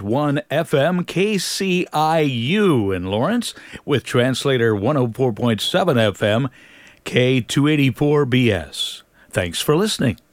FM KCIU in Lawrence, with translator 104.7 FM K284BS. Thanks for listening.